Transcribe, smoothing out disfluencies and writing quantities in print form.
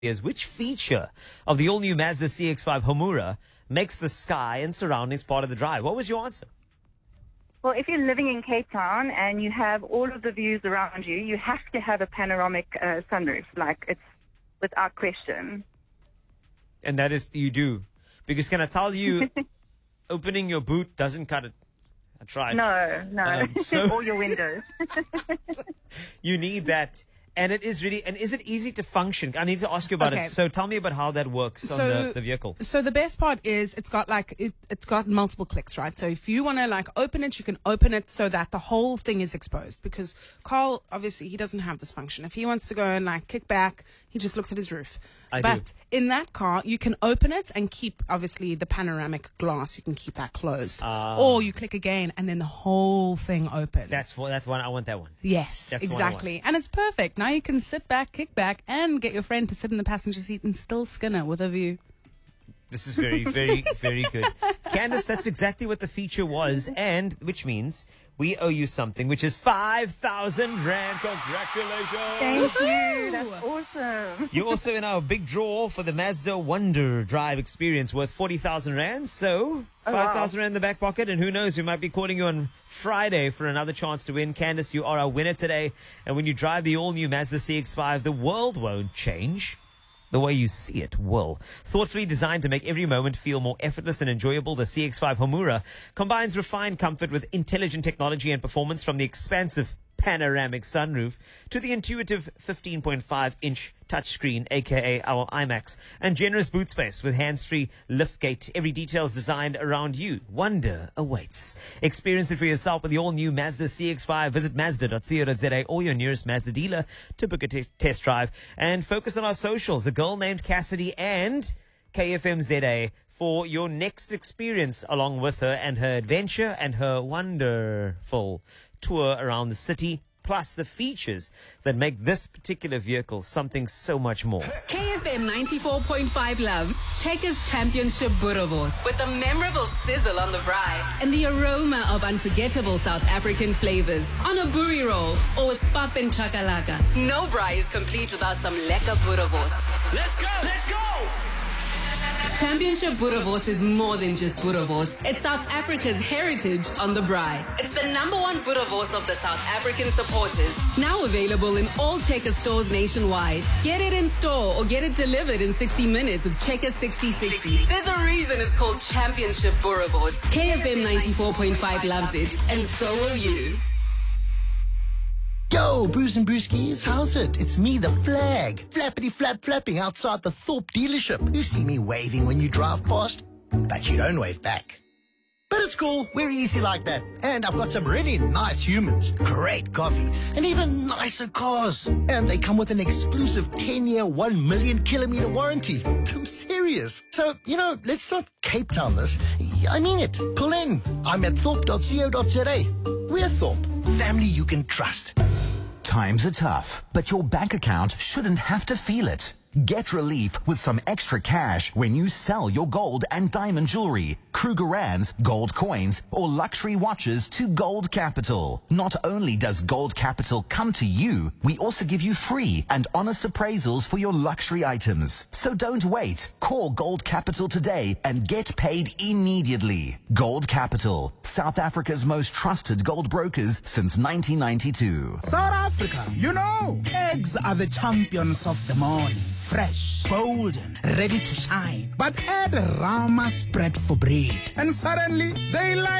is which feature of the all-new Mazda CX-5 Homura makes the sky and surroundings part of the drive? What was your answer? Well, if you're living in Cape Town and you have all of the views around you, you have to have a panoramic sunroof. Like, it's without question. And that is, you do. Because can I tell you, opening your boot doesn't cut it. I tried. No. All your windows. You need that. And it is really, and is it easy to function? I need to ask you about it. So tell me about how that works on the vehicle. So the best part is it's got it's got multiple clicks, right? So if you want to open it, you can open it so that the whole thing is exposed, because Carl, obviously, he doesn't have this function. If he wants to go and kick back, he just looks at his roof. But in that car, you can open it and keep, obviously, the panoramic glass. You can keep that closed. Or you click again and then the whole thing opens. That's one. I want that one. Yes, that's exactly. And it's perfect. Now you can sit back, kick back, and get your friend to sit in the passenger seat and still Skinner with a view. This is very, very, very good. Candace, that's exactly what the feature was, and which means we owe you something, which is 5,000 Rand. Congratulations. Thank you. That's awesome. You're also in our big draw for the Mazda Wonder Drive experience worth 40,000 Rand. So 5,000 Rand in the back pocket. And who knows, we might be calling you on Friday for another chance to win. Candace, you are our winner today. And when you drive the all-new Mazda CX-5, the world won't change. The way you see it will. Thoughtfully designed to make every moment feel more effortless and enjoyable, the CX-5 Homura combines refined comfort with intelligent technology and performance, from the expansive panoramic sunroof to the intuitive 15.5-inch touchscreen, aka our IMAX, and generous boot space with hands-free liftgate. Every detail is designed around you. Wonder awaits. Experience it for yourself with the all-new Mazda CX-5. Visit mazda.co.za or your nearest Mazda dealer to book a test drive. And focus on our socials, A Girl Named Cassidy and KFMZA, for your next experience along with her and her adventure and her wonderful tour around the city, plus the features that make this particular vehicle something so much more. KFM 94.5 loves Checkers Championship Boerewors, with the memorable sizzle on the braai and the aroma of unforgettable South African flavors on a boerie roll or with pap and chakalaka. No braai is complete without some lekker Boerewors. Let's go! Let's go! Championship Boerewors is more than just Boerewors. It's South Africa's heritage on the braai. It's the #1 Boerewors of the South African supporters. Now available in all Checkers stores nationwide. Get it in store or get it delivered in 60 minutes with Checkers 6060. There's a reason it's called Championship Boerewors. KFM 94.5 loves it, and so will you. Yo, Bruce and Brewskis, how's it? It's me, the Flag. Flappity flap flapping outside the Thorpe dealership. You see me waving when you drive past, but you don't wave back. But it's cool, we're easy like that. And I've got some really nice humans, great coffee, and even nicer cars. And they come with an exclusive 10-year, 1 million kilometer warranty. I'm serious. So, let's not Cape Town this. I mean it. Pull in. I'm at thorpe.co.za. We're Thorpe. Family you can trust. Times are tough, but your bank account shouldn't have to feel it. Get relief with some extra cash when you sell your gold and diamond jewelry, Krugerrands, gold coins, or luxury watches to Gold Capital. Not only does Gold Capital come to you, we also give you free and honest appraisals for your luxury items. So don't wait. Call Gold Capital today and get paid immediately. Gold Capital, South Africa's most trusted gold brokers since 1992. South Africa, eggs are the champions of the morning. Fresh, golden, ready to shine. But add Rama spread for bread, and suddenly they like